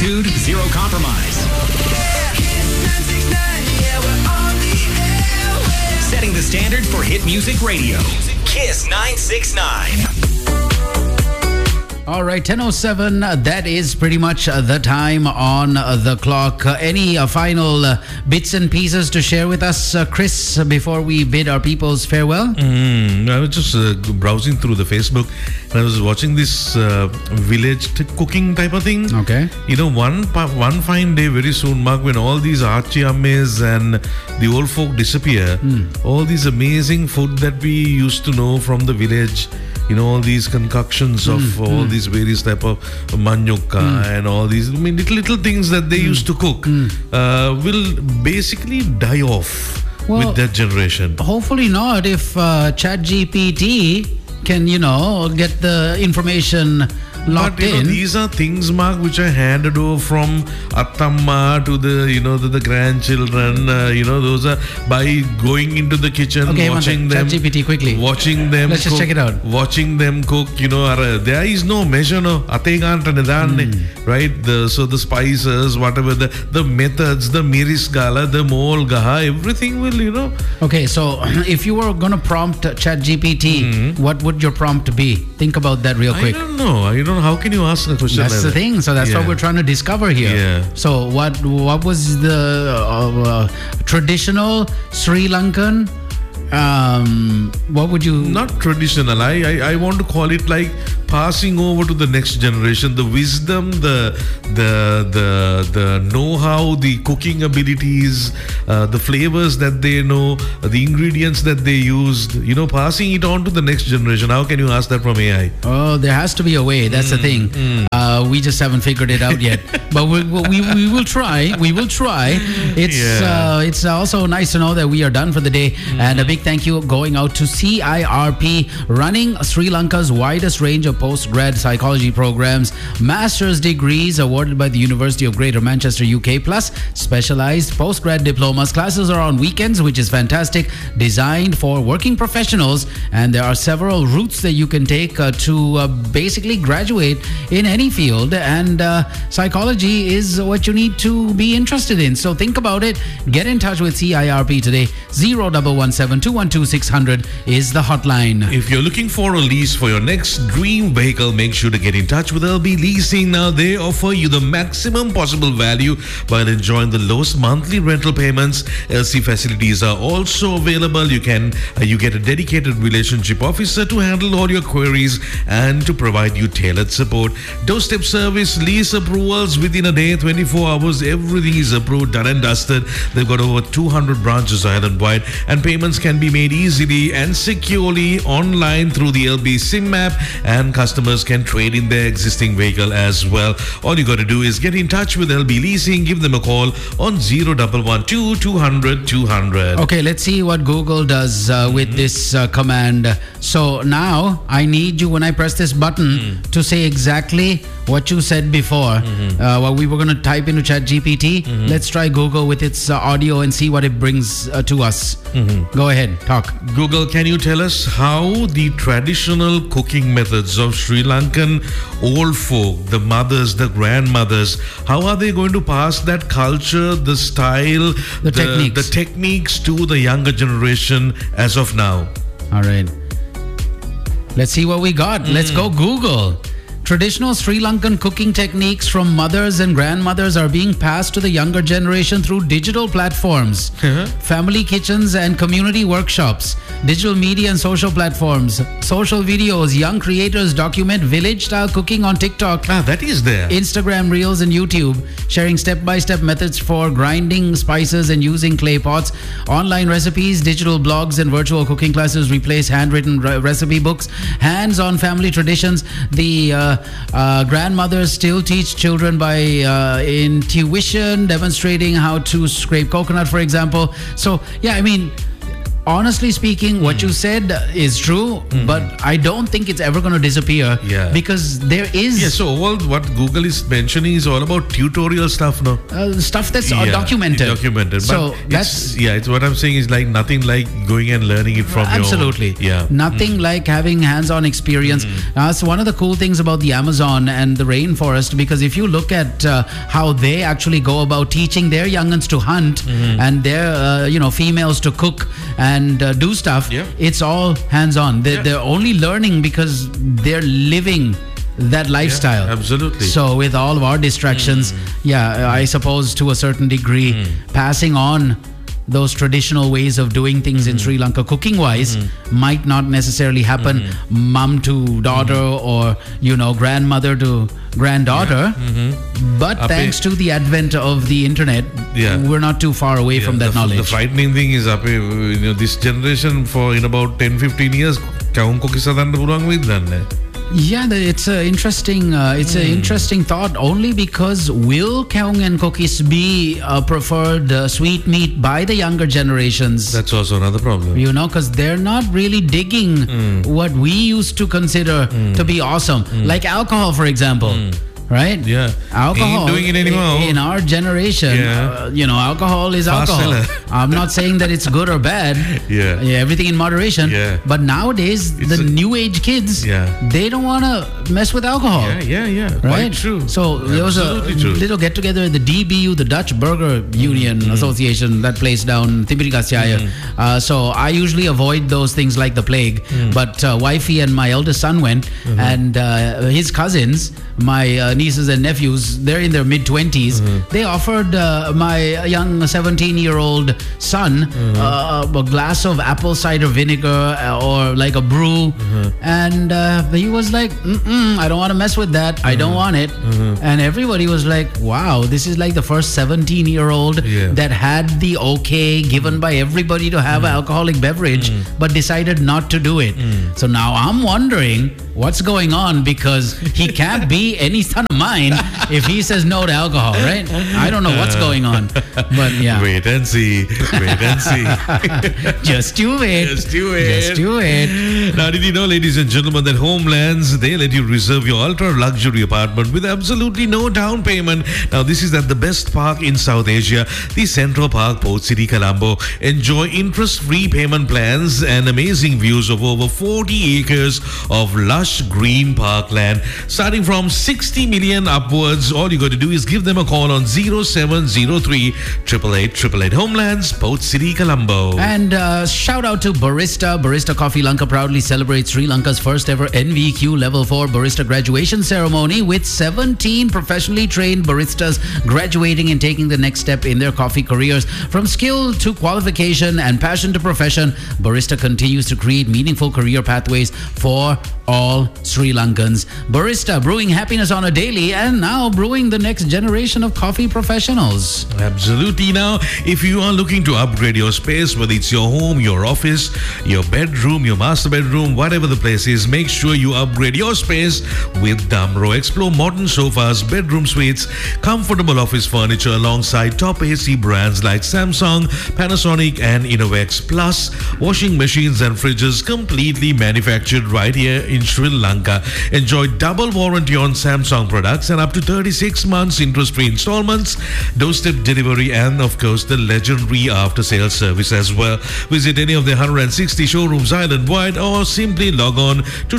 attitude, zero compromise. Setting the standard for hit music radio. Kiss 969. All right, 10:07. That is pretty much the time on the clock. Any final bits and pieces to share with us, Chris, before we bid our peoples farewell? I was just browsing through the Facebook, and I was watching this village cooking type of thing. Okay. You know, one fine day very soon, Mark, when all these Archie Ammes and the old folk disappear, all these amazing food that we used to know from the village, you know, all these concoctions of all these various type of manyoka and all these, I mean, little things that they used to cook will basically die off with that generation. Hopefully not. If ChatGPT can, get the information locked in. These are things, Mark, which are handed over from Attamma to the, to the grandchildren. Those are by going into the kitchen, watching them. ChatGPT, quickly. Watching them. Let's just check it out. Watching them cook. There is no measure, right? So the spices, whatever the methods, the mirisgala, the molgaha, everything will, Okay, so if you were gonna prompt ChatGPT, what would your prompt be? Think about that real quick. I don't know. How can you ask a question That's like the that? thing. So that's what we're trying to discover here. Yeah. So what was the traditional Sri Lankan? What would you? Not traditional. I want to call it like passing over to the next generation, the wisdom, the know-how, the cooking abilities, the flavors that they know, the ingredients that they used, passing it on to the next generation. How can you ask that from AI? Oh, there has to be a way. That's the thing. We just haven't figured it out yet. But we will try. We will try. It's also nice to know that we are done for the day. And a big thank you going out to CIRP, running Sri Lanka's widest range of post-grad psychology programs, master's degrees awarded by the University of Greater Manchester, UK, plus specialized post-grad diplomas. Classes are on weekends, which is fantastic, designed for working professionals, and there are several routes that you can take to basically graduate in any field, and psychology is what you need to be interested in. So think about it. Get in touch with CIRP today. 0117-212-600 is the hotline. If you're looking for a lease for your next dream vehicle, make sure to get in touch with LB Leasing. Now they offer you the maximum possible value while enjoying the lowest monthly rental payments. LC facilities are also available. You get a dedicated relationship officer to handle all your queries and to provide you tailored support. Doorstep service, lease approvals within a day, 24 hours. Everything is approved, done and dusted. They've got over 200 branches island-wide, and payments can be made easily and securely online through the LB SIM app, and customers can trade in their existing vehicle as well. All you got to do is get in touch with LB Leasing. Give them a call on 0112 200 200. Okay, let's see what Google does with this command. So now I need you, when I press this button, to say exactly what you said before. What we were going to type into ChatGPT. Let's try Google with its audio and see what it brings to us. Go ahead, talk. Google, can you tell us how the traditional cooking methods of Sri Lankan old folk, the mothers, the grandmothers, how are they going to pass that culture, the style, the techniques to the younger generation as of now? All right. Let's see what we got. Let's go Google. Traditional Sri Lankan cooking techniques from mothers and grandmothers are being passed to the younger generation through digital platforms, family kitchens and community workshops, digital media and social platforms, social videos. Young creators document village-style cooking on TikTok. That is there. Instagram Reels and YouTube, sharing step-by-step methods for grinding spices and using clay pots. Online recipes, digital blogs and virtual cooking classes replace handwritten recipe books. Hands-on family traditions. The grandmothers still teach children by intuition, demonstrating how to scrape coconut, for example. So, yeah, I mean, honestly speaking, what you said is true, but I don't think it's ever going to disappear. Yeah. Because there is Yeah, so all what Google is mentioning is all about tutorial stuff now. stuff that's documented. Documented. So but that's it's what I'm saying is like nothing like going and learning it from absolutely. your own. Yeah. Nothing like having hands-on experience. That's one of the cool things about the Amazon and the rainforest, because if you look at how they actually go about teaching their young'uns to hunt and their females to cook and do stuff, Yeah. it's all hands-on. They're only learning because they're living that lifestyle. absolutely. So with all of our distractions, I suppose to a certain degree, passing on those traditional ways of doing things in Sri Lanka cooking wise might not necessarily happen mom to daughter or grandmother to granddaughter, but thanks to the advent of the internet, we're not too far away from that knowledge. The frightening thing is this generation for in about 10-15 years kaun ko kisa danna puluwan with danne. Yeah, it's an interesting thought, only because will Keong and cookies be preferred sweet meat by the younger generations? That's also another problem. Because they're not really digging what we used to consider to be awesome. Like alcohol, for example. Right? Yeah. Alcohol. Ain't doing it anymore. In our generation, alcohol is Fast alcohol. seller. I'm not saying that it's good or bad. Yeah. Everything in moderation. Yeah. But nowadays, the new age kids, they don't want to mess with alcohol. Yeah. Right? Quite true. So there was a little get together at the DBU, the Dutch Burger Union Association, that place down Timbirigasjaya. So I usually avoid those things like the plague. But wifey and my eldest son went, and his cousins, my nieces and nephews, they're in their mid-20s. They offered my young 17-year-old son a glass of apple cider vinegar or like a brew, and he was like, I don't want to mess with that. I don't want it. And everybody was like, wow, this is like the first 17-year-old that had the okay given by everybody to have an alcoholic beverage, but decided not to do it. So now I'm wondering what's going on, because he can't be any son of mine if he says no to alcohol, right? I don't know what's going on, but yeah. Wait and see. Just do it. Just do it. Just do it. Now, did you know, ladies and gentlemen, that Homelands, they let you reserve your ultra-luxury apartment with absolutely no down payment. Now, this is at the best park in South Asia, the Central Park, Port City, Colombo. Enjoy interest-free payment plans and amazing views of over 40 acres of lush green parkland. Starting from 60 million upwards, all you got to do is give them a call on 0703 888 Homelands, Port City, Colombo. And shout out to Barista. Barista Coffee Lanka proudly celebrates Sri Lanka's first ever NVQ Level 4 Barista graduation ceremony, with 17 professionally trained baristas graduating and taking the next step in their coffee careers. From skill to qualification and passion to profession, Barista continues to create meaningful career pathways for all Sri Lankans. Barista, brewing happiness on a daily, and now brewing the next generation of coffee professionals. Absolutely. Now, if you are looking to upgrade your space, whether it's your home, your office, your bedroom, your master bedroom, whatever the place is, make sure you upgrade your space with Damro. Explore modern sofas, bedroom suites, comfortable office furniture alongside top AC brands like Samsung, Panasonic and Innovex, plus washing machines and fridges completely manufactured right here in Sri Lanka. Enjoy double warranty on Samsung products and up to 36 months interest-free installments, doorstep delivery, and of course the legendary after-sales service as well. Visit any of the 160 showrooms island-wide or simply log on to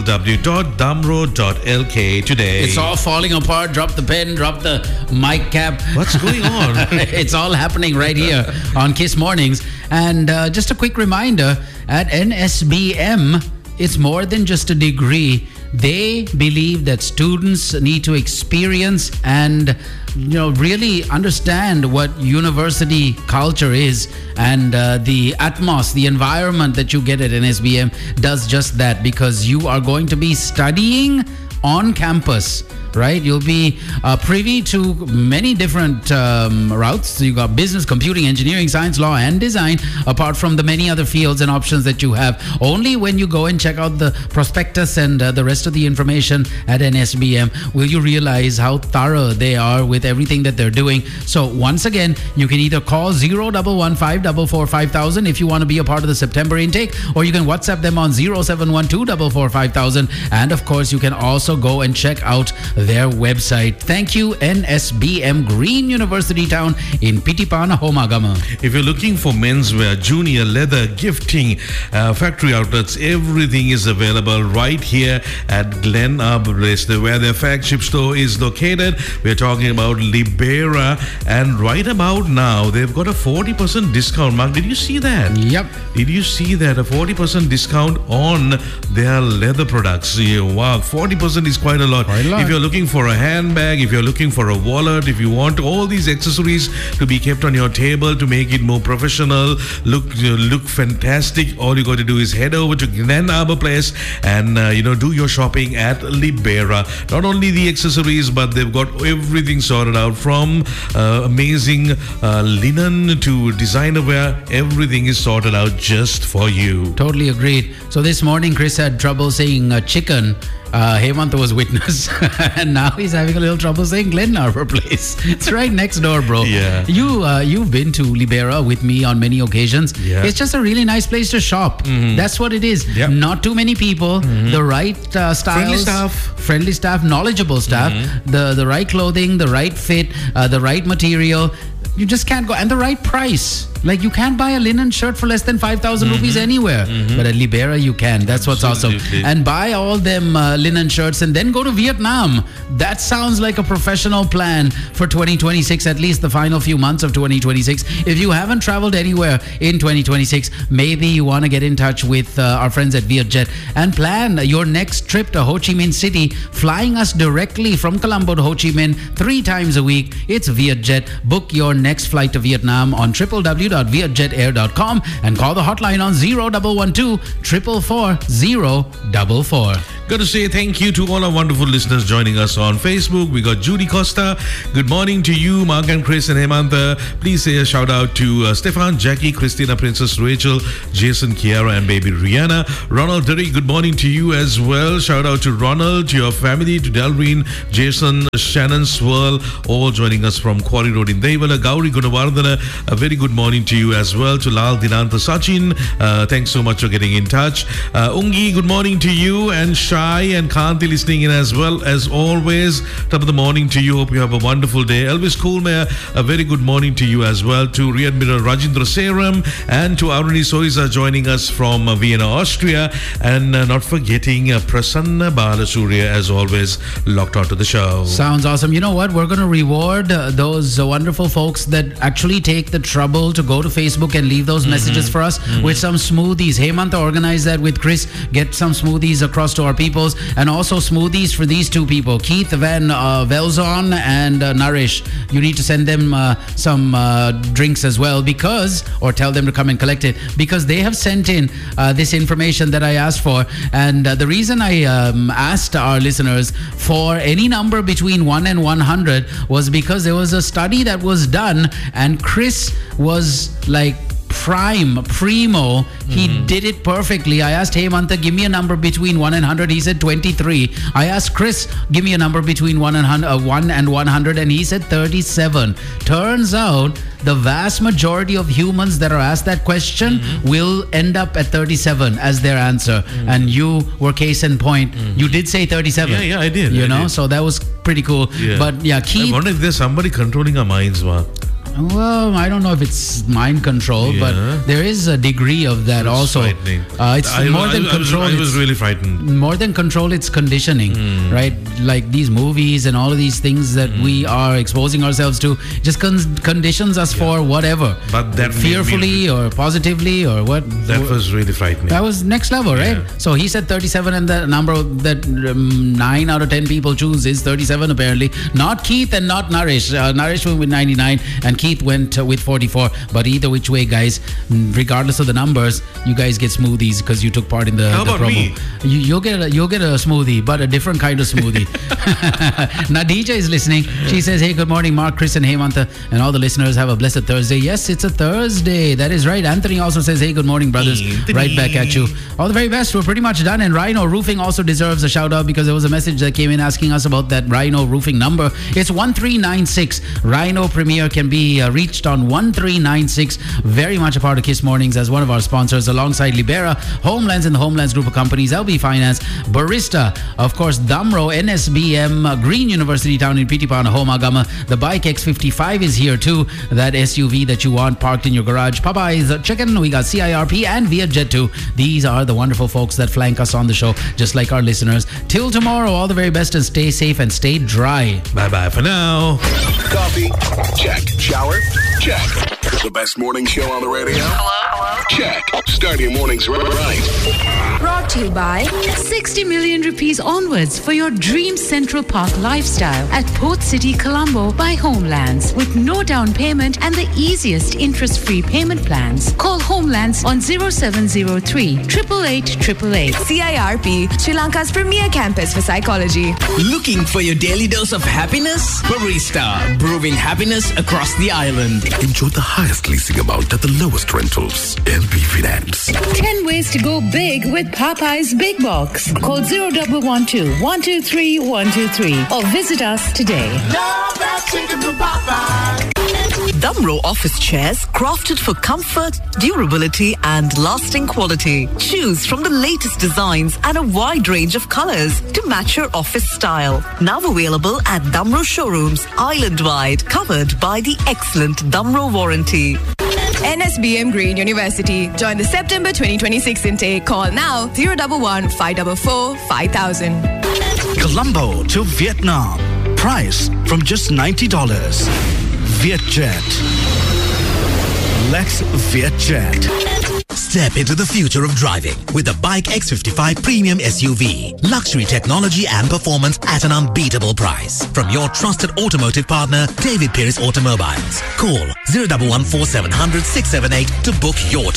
www.damro.lk today. It's all falling apart. Drop the pen, drop the mic cap. What's going on? It's all happening right here on Kiss Mornings. And just a quick reminder, at NSBM, it's more than just a degree. They believe that students need to experience and really understand what university culture is, and the atmos, the environment that you get at NSBM does just that, because you are going to be studying on campus right? You'll be privy to many different routes. You got business, computing, engineering, science, law, and design, apart from the many other fields and options that you have. Only when you go and check out the prospectus and the rest of the information at NSBM will you realize how thorough they are with everything that they're doing. So once again, you can either call 0115445000 if you want to be a part of the September intake, or you can WhatsApp them on 0712445000. And of course, you can also go and check out their website. Thank you, NSBM, Green University Town in Pitipana, Homagama. If you're looking for menswear, junior, leather, gifting, factory outlets, everything is available right here at Glen Arbor Place, where their flagship store is located. We're talking about Libera, and right about now, they've got a 40% discount. Mark, did you see that? Yep. Did you see that? A 40% discount on their leather products. Yeah, wow, 40% is quite a lot. If you're looking for a handbag, if you're looking for a wallet, if you want all these accessories to be kept on your table to make it more professional, look fantastic, all you got to do is head over to Glen Arbor Place and do your shopping at Libera. Not only the accessories, but they've got everything sorted out, from amazing linen to designer wear. Everything is sorted out just for you. Totally agreed. So this morning, Chris had trouble saying chicken. Hemanta was witness, and now he's having a little trouble saying Glen Arbor Place. It's right next door, bro. Yeah. You've been to Libera with me on many occasions. Yeah. It's just a really nice place to shop. That's what it is. Yep. Not too many people, the right styles, friendly staff, knowledgeable staff, the right clothing, the right fit, the right material. You just can't go, and the right price. Like, you can't buy a linen shirt for less than 5,000 rupees anywhere. But at Libera, you can. That's what's awesome. And buy all them linen shirts and then go to Vietnam. That sounds like a professional plan for 2026, at least the final few months of 2026. If you haven't traveled anywhere in 2026, maybe you want to get in touch with our friends at Vietjet and plan your next trip to Ho Chi Minh City, flying us directly from Colombo to Ho Chi Minh 3 times a week. It's Vietjet. Book your next flight to Vietnam on www.vietjetair.com and call the hotline on 0112 444 044. Got to say thank you to all our wonderful listeners joining us on Facebook. We got Judy Costa. Good morning to you, Mark and Chris and Hemanta. Please say a shout out to Stefan, Jackie, Christina, Princess Rachel, Jason, Kiara, and baby Rihanna. Ronald Derry, good morning to you as well. Shout out to Ronald, to your family, to Delreen, Jason, Shannon, Swirl, all joining us from Quarry Road in Devala. Gauri Gunawardana, a very good morning to you as well. To Lal Dinanta Sachin, thanks so much for getting in touch. Ungi, good morning to you, and Shai and Kanti listening in as well as always. Top of the morning to you. Hope you have a wonderful day. Elvis Coolmare, a very good morning to you as well. To Readmiral Rajendra Seram and to Aruni Soiza joining us from Vienna, Austria. And not forgetting Prasanna Balasurya as always, locked onto the show. Sounds awesome. You know what? We're going to reward those wonderful folks that actually take the trouble to go to Facebook and leave those messages for us with some smoothies. Hemanta organized that with Chris. Get some smoothies across to our peoples, and also smoothies for these two people, Keith Van Velzon and Naresh. You need to send them some drinks as well, or tell them to come and collect it, because they have sent in this information that I asked for. And the reason I asked our listeners for any number between 1 and 100 was because there was a study that was done, and Chris was like primo. He did it perfectly. I asked Hemanta, give me a number between 1 and 100. He said 23. I asked Chris, give me a number between 1 and 100, and he said 37. Turns out the vast majority of humans that are asked that question will end up at 37 as their answer. And you were case in point. You did say 37. Yeah, I did. You know, so that was pretty cool. Yeah. But yeah, Keith. I wonder if there's somebody controlling our minds, Mark. Well, I don't know if it's mind control, but there is a degree of that also. Frightening. It's more than control. I was really frightened. More than control, it's conditioning, right? Like these movies and all of these things that we are exposing ourselves to just conditions us for whatever. But that fearfully or positively or what? That was really frightening. That was next level, right? So he said 37, and the number that 9 out of 10 people choose is 37 apparently. Not Keith and not Naresh. Naresh went with 99, and Keith Keith went with 44. But either which way, guys, regardless of the numbers, you guys get smoothies because you took part in the promo. Me? You'll get a smoothie, but a different kind of smoothie. Nadija is listening. She says, hey, good morning, Mark, Chris, and Hemanta, and all the listeners. Have a blessed Thursday. Yes, it's a Thursday. That is right. Anthony also says, hey, good morning, brothers. Anthony. Right back at you. All the very best. We're pretty much done. And Rhino Roofing also deserves a shout out because there was a message that came in asking us about that Rhino Roofing number. It's 1396. Rhino Premier can be reached on 1396. Very much a part of Kiss Mornings as one of our sponsors alongside Libera, Homelands and the Homelands Group of Companies, LB Finance, Barista, of course, Damro, NSBM, Green University Town in Pitipana, Homagama. The Bike X55 is here too. That SUV that you want parked in your garage. Popeye's Chicken. We got CIRP and Vietjet too. These are the wonderful folks that flank us on the show, just like our listeners. Till tomorrow, all the very best and stay safe and stay dry. Bye-bye for now. Coffee? Check. Shower? Check. The best morning show on the radio? Hello? Check. Start your mornings right. Brought to you by 60 million rupees onwards for your dream Central Park lifestyle at Port City, Colombo by Homelands with no down payment and the easiest interest-free payment plans. Call Homelands on 0703 888 888. CIRP, Sri Lanka's premier campus for psychology. Looking for your daily dose of happiness? Barista, brewing happiness across the island. Enjoy the highest leasing amount at the lowest rentals. LB Finance. 10 ways to go big with Popeye's Big Box. Call 0112 123 123 or visit us today. Damro office chairs crafted for comfort, durability and lasting quality. Choose from the latest designs and a wide range of colors to match your office style. Now available at Damro showrooms island-wide, covered by the excellent Damro warranty. NSBM Green University. Join the September 2026 intake. Call now 011 544 5000. Colombo to Vietnam. Price from just $90. Vietjet. Let's Vietjet. Step into the future of driving with the Bike X55 Premium SUV. Luxury technology and performance at an unbeatable price. From your trusted automotive partner, David Pierce Automobiles. Call 0114 700 678 to book your